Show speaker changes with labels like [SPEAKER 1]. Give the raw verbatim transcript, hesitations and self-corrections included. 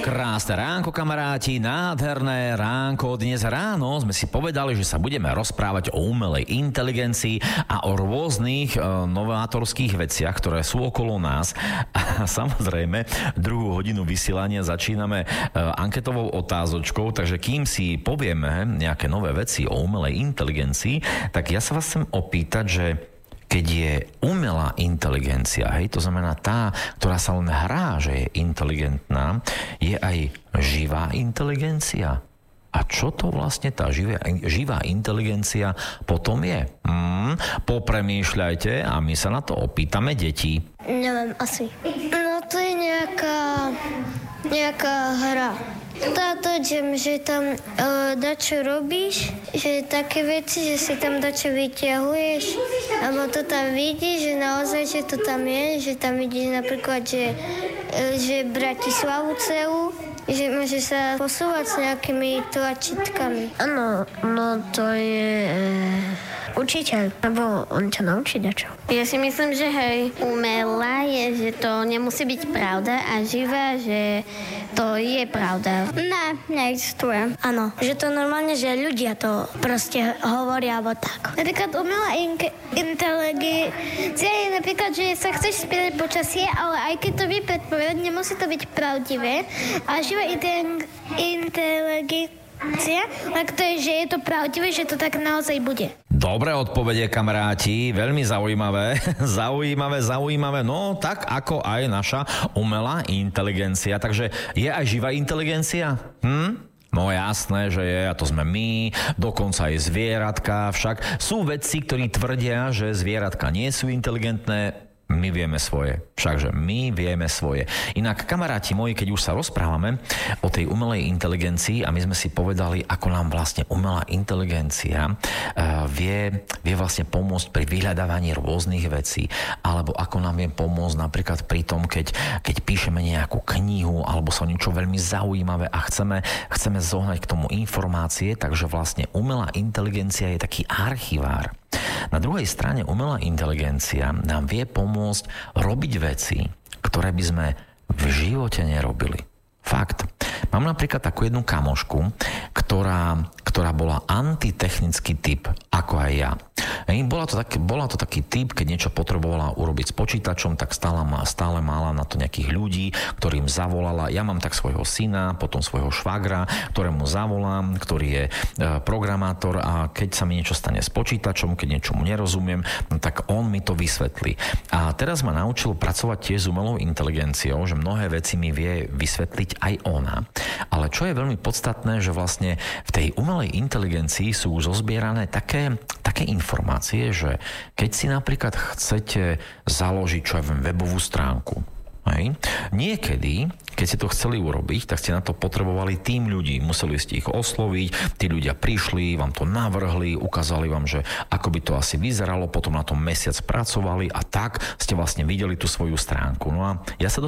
[SPEAKER 1] Krásne ránko, kamaráti, nádherné ránko. Dnes ráno sme si povedali, že sa budeme rozprávať o umelej inteligencii a o rôznych e, novátorských veciach, ktoré sú okolo nás. A samozrejme, druhú hodinu vysielania začíname e, anketovou otázočkou, takže kým si povieme nejaké nové veci o umelej inteligencii, tak ja sa vás chcem opýtať, že keď je umelá inteligencia, hej, to znamená tá, ktorá sa len hrá, že je inteligentná, je aj živá inteligencia. A čo to vlastne tá živá, živá inteligencia potom je? Hmm, popremýšľajte a my sa na to opýtame detí.
[SPEAKER 2] Neviem, asi. No to je nejaká, nejaká hra. Táto, že tam uh, dačo robíš, že také veci, že si tam dačo vyťahuješ, alebo to tam vidíš, že naozaj, že to tam je, že tam vidíš napríklad, že, uh, že Bratislavu celú, že môže sa posúvať s nejakými tlačítkami. Áno, no to je e, učiteľ, lebo on ťa naučí dačo.
[SPEAKER 3] Ja si myslím, že hej, umelá je, že to nemusí byť pravda a živá, že to je pravda.
[SPEAKER 2] Ne, neexistuje. Áno, že to normálne, že ľudia to proste hovoria, alebo tak.
[SPEAKER 3] Napríklad umelá in- inteligencia je napríklad, že sa chceš spýtať počasie, ale aj keď to vie predpovedať, nemusí to byť pravdivé. A živá inte- inteligencia, len to je, že je to pravdivé, že to tak naozaj bude.
[SPEAKER 1] Dobré odpovede, kamaráti, veľmi zaujímavé, zaujímavé, zaujímavé, no tak ako aj naša umelá inteligencia. Takže je aj živá inteligencia? Hm? No jasné, že je, a to sme my, dokonca aj zvieratka, však sú vedci, ktorí tvrdia, že zvieratka nie sú inteligentné. My vieme svoje. Všakže my vieme svoje. Inak, kamaráti moji, keď už sa rozprávame o tej umelej inteligencii a my sme si povedali, ako nám vlastne umelá inteligencia uh, vie, vie vlastne pomôcť pri vyhľadávaní rôznych vecí, alebo ako nám vie pomôcť napríklad pri tom, keď, keď píšeme nejakú knihu alebo sa niečo veľmi zaujímavé a chceme, chceme zohnať k tomu informácie, takže vlastne umelá inteligencia je taký archivár. Na druhej strane umelá inteligencia nám vie pomôcť robiť veci, ktoré by sme v živote nerobili. Fakt. Mám napríklad takú jednu kamošku, ktorá, ktorá bola antitechnický typ, ako aj ja. Ej, bola, to taký, bola to taký typ, keď niečo potrebovala urobiť s počítačom, tak stále, stále mala na to nejakých ľudí, ktorým zavolala. Ja mám tak svojho syna, potom svojho švagra, ktorému zavolám, ktorý je e, programátor a keď sa mi niečo stane s počítačom, keď niečomu nerozumiem, no, tak on mi to vysvetlí. A teraz ma naučil pracovať tiež s umelou inteligenciou, že mnohé veci mi vie vysvetliť aj ona. Ale čo je veľmi podstatné, že vlastne v tej umelej inteligencii sú už zozbierané také, také informácie, že keď si napríklad chcete založiť, čo ja viem, webovú stránku, hej, niekedy, keď ste to chceli urobiť, tak ste na to potrebovali tým ľudí. Museli ste ich osloviť, tí ľudia prišli, vám to navrhli, ukázali vám, že ako by to asi vyzeralo, potom na tom mesiac pracovali a tak ste vlastne videli tú svoju stránku. No a ja sa